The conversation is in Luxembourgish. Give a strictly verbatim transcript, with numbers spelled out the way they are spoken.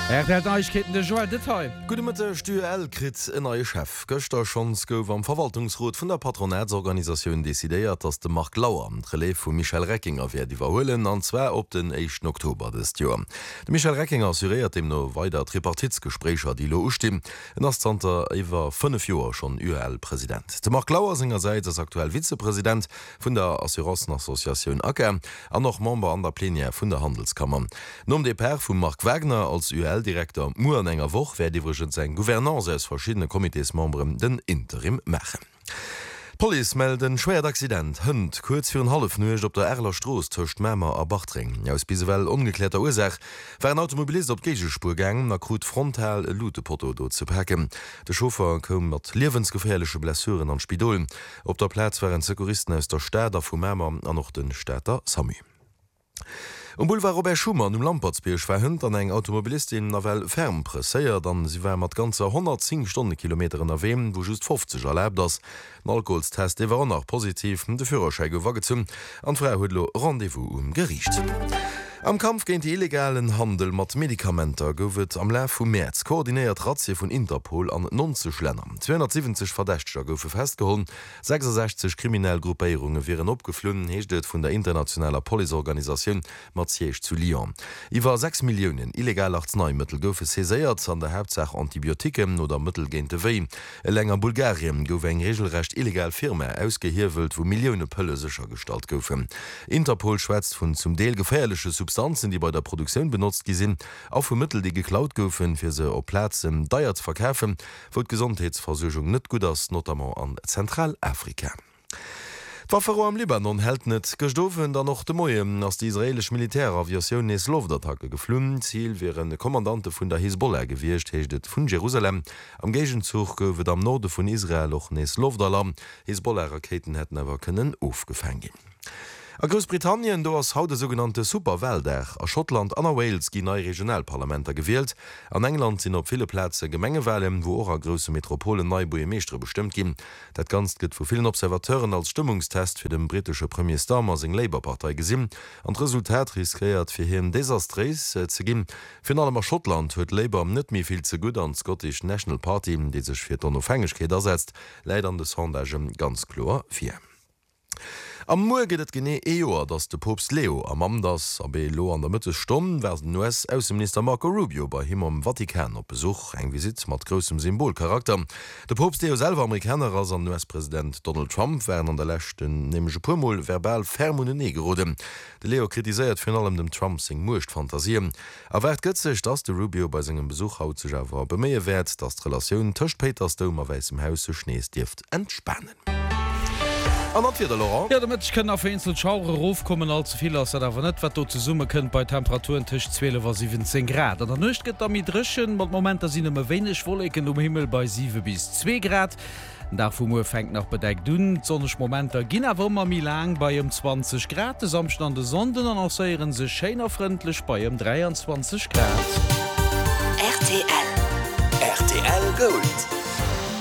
Erketten de Joel Detail. Gute Mitte U L krit en neue Chef. Göster schons gouf am Verwaltungsrot vun der Patronatsorganisation desideiert, dats de Mark Lauer Relais vu Michael Reckinger wär die warhullen anzwer op den echten Oktober des Joer. De Michael Reckinger assuriert dem no weiter Tripartitsgesprächer die lo ustim en Asszanter iwwer fünf Joer schon U L-Präsident. De Mark Lauer singerseits als aktuell Vizepräsident vun der Assurancenassociation A K an noch Member an der Plänier vun der Handelskammer. Nom de Per vum Mark Wagner als U L Direktor Mu an enger woch wer diwgent se Gouvernance aus verschiedene Komiteesmembern den Interim machen. Police melden schwer Accident Hund kurz für half nucht op der Erlerstroos töcht Mämer a Bachtring. Aus bisewell ungeklärter Ursach war ein Automobilist op Gegespurgang na krut frontal e Lutepoto do zu packen. De Schofer kom mat lebensgefährliche Blessuren an Spidolen. Op der Platz waren Sekuristen aus der Städer vu Mämer an noch den Städter Sami. Um Boulevard Robert Schumann um Lampertsbierch war hund an eng Automobilistin Navel ferm presséiert, dann sie war mat ganze hundertzehn Stundenkilometer erwem, wo just fünfzig erlaubt das. Den Alkoholstest war nach positiv de Führerschein gewagezum an Freihudlo Rendevous um Gericht. Am Kampf gegen die illegalen Handel mat Medikamenter goufet am Läf vum März koordiniert Razzia vun Interpol an neunzig Länder. zweihundertsiebzig Verdächtiger goufe festgeholt, sechsundsechzig Kriminellgruppierungen wären opgeflogen, heeschtet vun der internationaler Polizeorganisation mat Siège zu Lyon. Iwer sechs Millionen illegal Arzneimittel goufe seséiert an der Hauptsach Antibiotiken oder Mittel gegen de Weh. E länger Bulgarien gouf eng regelrecht illegal Firma ausgehirwelt, wo Millionen Pëlle sicher gestalt goufen. Interpol schwätzt vun zum Deel gefährliche Substanzen, die bei der Produktion benutzt gesinn, auch für Mittel, die geklaut goufen, fir se op Plätzen deier zu verkäfen, wo d Gesundheitsversorgung net gut ass, notamment an Zentralafrika. D'Waffer am Libanon hält net gestofen da noch de Moiem ass die israelisch Militäraviation es Lofdattacke geflühen. Ziel wären de Kommandante vun der Hisbollah gewircht, heechtet vun Jerusalem. Am Gegenzug goufet am Norde vun Israel och nes Lofdalam. Hisbollah-Raketen hätten awer kënnen aufgefangen gin. A Großbritannien do ass haut de sogenannte Superwäldach a Schottland an Wales gi neii Regionalparlamenter gewählt. An England sinn op viele Plätze Gemengewellen, wo och a grosse Metropolen Neuboe Meestre bestimmt gin. Dat ganz gëtt vu vielen Observateuren als Stimmungstest fir dem britische Premier Starmer seg Labour-Partei gesinn. An d Resultat riskiert fir hin Desastrees äh, ze ginn. Fin allem a Schottland huet Labour net mi viel ze gut an Scottish National Party, die sech fir d'Onofhängigkeet ersetzt, leiit an de Sondagem ganz klar fir. Am Moer gët et gené e Joer, dats de Popst Leo am Amdas a B Lo an der Mëtte stomm werden U S-Außenminister Marco Rubio bei him am Vatikan op Besuch eng Visit mat grossem Symbolcharakter. De Popst Leo selber Amerikaner as an U S-Präsident Donald Trump wären an der Lächten nemge Pumoul verbal fermune negerode. De Leo kritiséiert vun allem dem Trump seg Mucht fantasieren. Awer gëtzech, dats de Rubio bei segem Besuch haut sech awer beméie wärt, dats d'Relatioun tëcht Peters Dom a weisem Hause Schnees Dift entspannen. Ja, damit ich können auf Insel Schauere raufkommen allzu viel aus aber nicht wat zu Summe könnt bei Temperaturen Tisch zwölf bis siebzehn Grad und dann nicht geht damit drschen und Moment da sind immer wenig Wolken um Himmel bei sieben bis zwei Grad. Davor fängt noch bedeckt dünn sonnig Momente gehen aber immer mi lang bei um zwanzig Grad des Samstande Sonden und auch seieren sie schöner freundlich bei um dreiundzwanzig Grad. R T L R T L Gold.